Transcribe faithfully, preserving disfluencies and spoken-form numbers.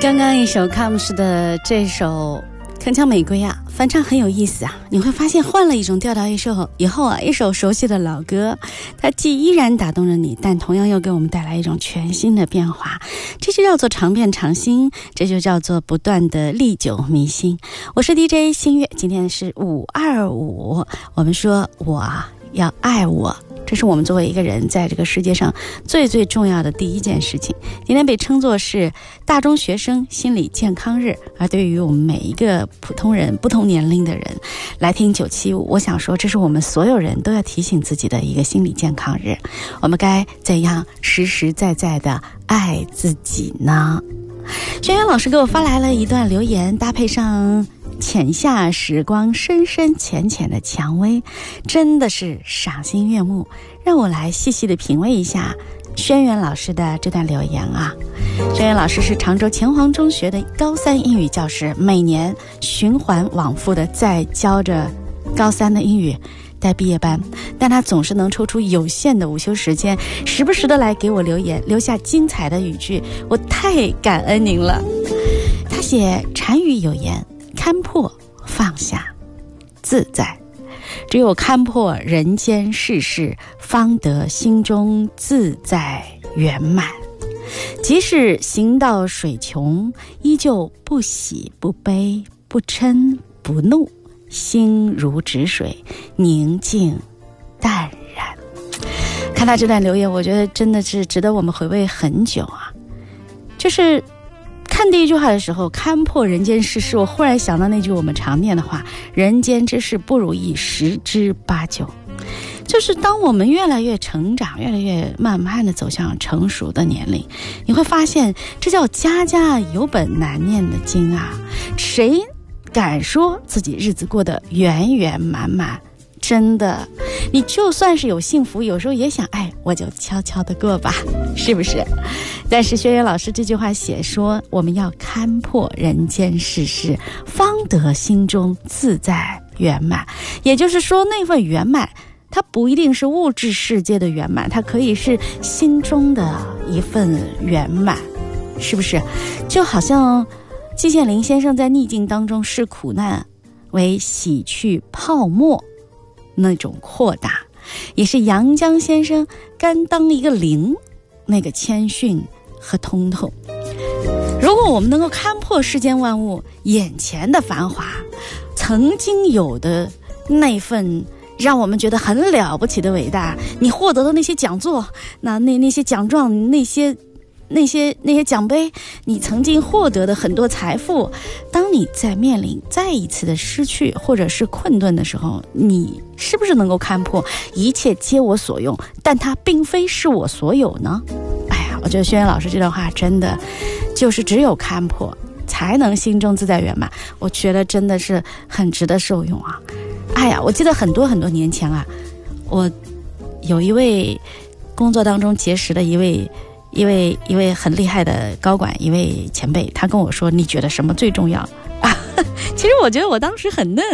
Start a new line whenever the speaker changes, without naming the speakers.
刚刚一首 Comes 的这首铿锵玫瑰啊，翻唱很有意思啊。你会发现换了一种调调一首以后啊，一首熟悉的老歌，它既依然打动了你，但同样又给我们带来一种全新的变化。这就叫做常变常新，这就叫做不断的历久弥新。我是 D J 新月，今天是五二五，我们说我要爱我，这是我们作为一个人在这个世界上最最重要的第一件事情。今天被称作是大中学生心理健康日，而对于我们每一个普通人不同年龄的人来听九七五，我想说这是我们所有人都要提醒自己的一个心理健康日。我们该怎样实实在在的爱自己呢？轩辕老师给我发来了一段留言，搭配上浅夏时光深深浅浅的蔷薇，真的是赏心悦目。让我来细细的品味一下轩辕老师的这段留言啊。轩辕老师是常州前黄中学的高三英语教师，每年循环往复的在教着高三的英语带毕业班，但他总是能抽出有限的午休时间，时不时的来给我留言，留下精彩的语句，我太感恩您了。他写禅语有言，看破放下自在，只有看破人间世事，方得心中自在圆满。即使行到水穷，依旧不喜不悲不嗔不怒，心如止水，宁静淡然。看到这段留言，我觉得真的是值得我们回味很久啊。就是看第一句话的时候，看破人间世事，我忽然想到那句我们常念的话，人间之事不如意十之八九。就是当我们越来越成长，越来越慢慢的走向成熟的年龄，你会发现这叫家家有本难念的经啊。谁敢说自己日子过得圆圆满满？真的，你就算是有幸福，有时候也想，哎，我就悄悄的过吧，是不是？但是轩辕老师这句话写说，我们要看破人间世事，方得心中自在圆满。也就是说，那份圆满它不一定是物质世界的圆满，它可以是心中的一份圆满，是不是？就好像季羡林先生在逆境当中视苦难为洗去泡沫那种扩大，也是杨绛先生甘当一个零那个谦逊和通透。如果我们能够看破世间万物眼前的繁华，曾经有的那份让我们觉得很了不起的伟大，你获得的那些讲座，那那那些奖状，那些那些那些奖杯，你曾经获得的很多财富，当你在面临再一次的失去或者是困顿的时候，你是不是能够看破一切皆我所用，但它并非是我所有呢？哎呀，我觉得轩辕老师这段话真的就是只有看破才能心中自在圆满，我觉得真的是很值得受用啊。哎呀，我记得很多很多年前啊，我有一位工作当中结识的一位一位一位很厉害的高管，一位前辈，他跟我说，你觉得什么最重要啊？其实我觉得我当时很嫩